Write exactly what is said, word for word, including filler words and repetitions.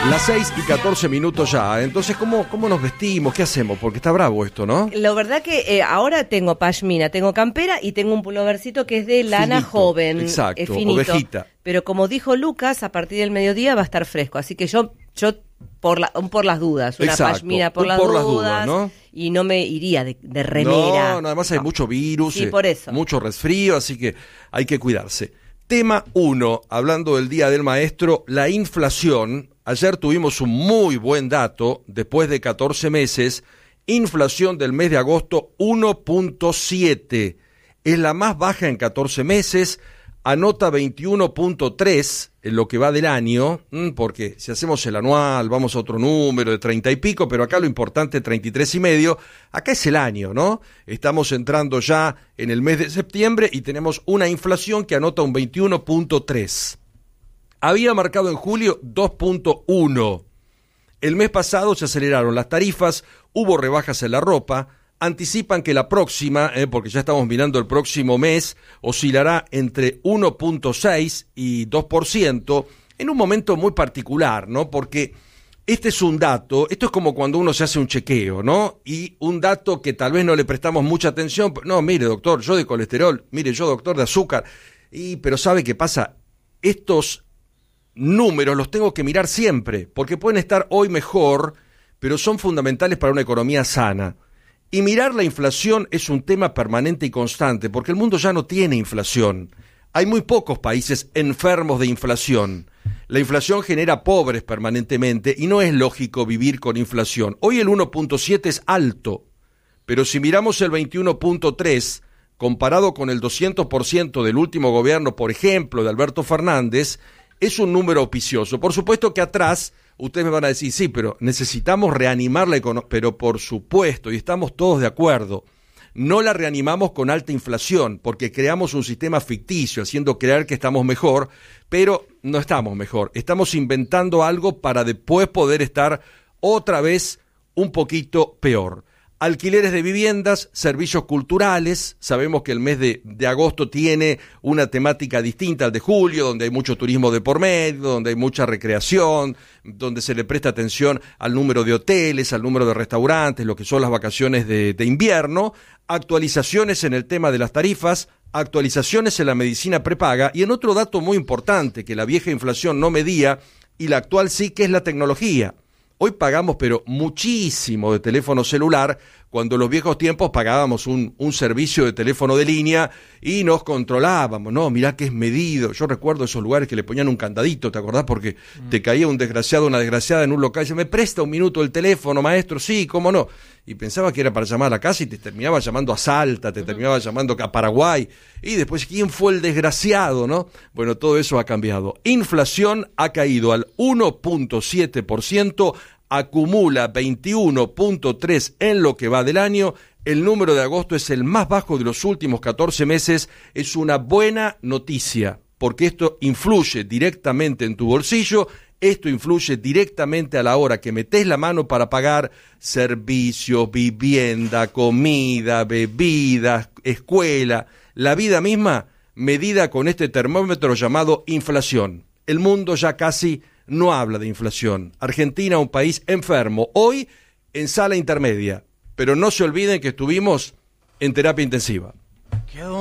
Las seis y catorce minutos ya. Entonces, ¿cómo, cómo nos vestimos? ¿Qué hacemos? Porque está bravo esto, ¿no? La verdad que eh, ahora tengo pashmina, tengo campera y tengo un pulovercito que es de lana Finito, joven. exacto, eh, finito. ovejita. Pero como dijo Lucas, a partir del mediodía va a estar fresco. Así que yo, yo por, la, por las dudas, una Exacto, pashmina por, un las, por dudas, las dudas, ¿no? Y no me iría de, de remera. No, no, además hay No. mucho virus, Sí, eh, por eso. mucho resfrío, así que hay que cuidarse. Tema uno, hablando del Día del Maestro, la inflación. Ayer tuvimos un muy buen dato, después de catorce meses, inflación del mes de agosto uno punto siete, es la más baja en catorce meses, anota veintiuno punto tres en lo que va del año, porque si hacemos el anual vamos a otro número de treinta y pico, pero acá lo importante es treinta y tres y medio, acá es el año, ¿no? Estamos entrando ya en el mes de septiembre y tenemos una inflación que anota un veintiuno punto tres. Había marcado en julio dos punto uno. El mes pasado se aceleraron las tarifas, hubo rebajas en la ropa, anticipan que la próxima, eh, porque ya estamos mirando el próximo mes, oscilará entre uno punto seis y dos por ciento, en un momento muy particular, ¿no? Porque este es un dato, esto es como cuando uno se hace un chequeo, ¿no? Y un dato que tal vez no le prestamos mucha atención, no, mire doctor, yo de colesterol, mire yo doctor de azúcar, y pero ¿sabe qué pasa? Estos números los tengo que mirar siempre, porque pueden estar hoy mejor, pero son fundamentales para una economía sana. Y mirar la inflación es un tema permanente y constante, porque el mundo ya no tiene inflación. Hay muy pocos países enfermos de inflación. La inflación genera pobres permanentemente y no es lógico vivir con inflación. Hoy el uno punto siete es alto, pero si miramos el veintiuno punto tres, comparado con el doscientos por ciento del último gobierno, por ejemplo, de Alberto Fernández, es un número auspicioso. Por supuesto que atrás, ustedes me van a decir, sí, pero necesitamos reanimar la economía, pero por supuesto, y estamos todos de acuerdo, no la reanimamos con alta inflación, porque creamos un sistema ficticio, haciendo creer que estamos mejor, pero no estamos mejor. Estamos inventando algo para después poder estar otra vez un poquito peor. Alquileres de viviendas, servicios culturales, sabemos que el mes de, de agosto tiene una temática distinta al de julio, donde hay mucho turismo de por medio, donde hay mucha recreación, donde se le presta atención al número de hoteles, al número de restaurantes, lo que son las vacaciones de, de invierno, actualizaciones en el tema de las tarifas, actualizaciones en la medicina prepaga y en otro dato muy importante que la vieja inflación no medía y la actual sí, que es la tecnología. Hoy pagamos, pero muchísimo de teléfono celular, cuando en los viejos tiempos pagábamos un, un servicio de teléfono de línea y nos controlábamos, ¿no? Mirá que es medido. Yo recuerdo esos lugares que le ponían un candadito, ¿te acordás? Porque mm. te caía un desgraciado, una desgraciada en un local y dice, ¿me presta un minuto el teléfono, maestro? Sí, ¿cómo no? Y pensaba que era para llamar a la casa y te terminaba llamando a Salta, te terminaba llamando a Paraguay. Y después, ¿quién fue el desgraciado, no? Bueno, todo eso ha cambiado. Inflación ha caído al uno punto siete por ciento, acumula veintiuno punto tres en lo que va del año. El número de agosto es el más bajo de los últimos catorce meses. Es una buena noticia, porque esto influye directamente en tu bolsillo. Esto influye directamente a la hora que metés la mano para pagar servicios, vivienda, comida, bebidas, escuela, la vida misma, medida con este termómetro llamado inflación. El mundo ya casi no habla de inflación. Argentina, un país enfermo, hoy en sala intermedia, pero no se olviden que estuvimos en terapia intensiva.